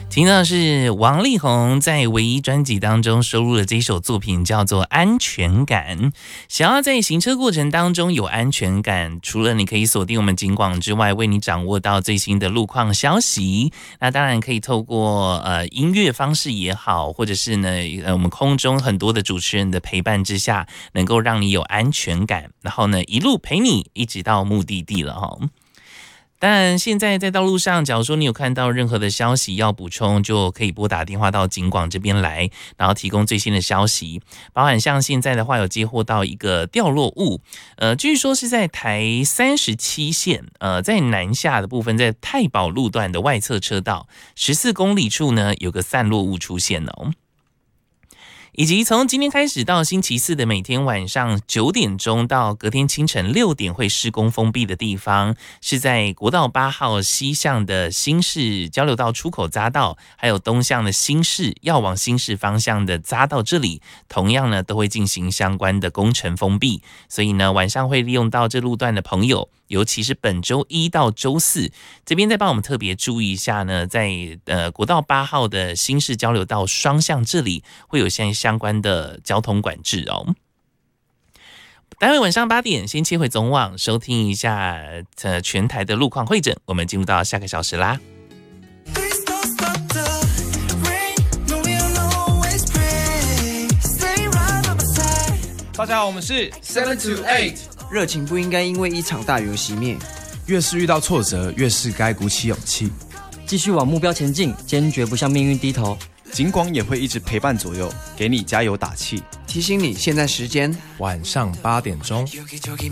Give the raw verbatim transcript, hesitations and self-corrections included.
听到的是王力宏在唯一专辑当中收录的这一首作品，叫做《安全感》。想要在行车过程当中有安全感，除了你可以锁定我们警广之外，为你掌握到最新的路况消息，那当然可以透过呃音乐方式也好，或者是呢呃我们空中很多的主持人的陪伴之下，能够让你有安全感，然后呢一路陪你一直到目的地了哈。当然现在在道路上，假如说你有看到任何的消息要补充，就可以拨打电话到警广这边来，然后提供最新的消息。包含像现在的话有接获到一个掉落物，呃，据说是在台三十七线，呃，在南下的部分，在太保路段的外侧车道十四公里处呢，有个散落物出现哦。以及从今天开始到星期四的每天晚上九点钟到隔天清晨六点会施工封闭的地方，是在国道八号西向的新市交流道出口匝道，还有东向的新市要往新市方向的匝道，这里同样呢都会进行相关的工程封闭，所以呢晚上会利用到这路段的朋友，尤其是本周一到周四，这边再帮我们特别注意一下呢，在呃国道八号的新市交流道双向这里会有现相关的交通管制哦。待会晚上八点，先切回总网收听一下呃全台的路况汇整，我们进入到下个小时啦。 大家好，我们是 seven to eight。 热情不应该因为一场大雨而熄灭， 越是遇到挫折，越是该鼓起勇气， 继续往目标前进，坚决不向命运低头。 警广也会一直陪伴左右，给你加油打气， 提醒你现在时间晚上八点钟。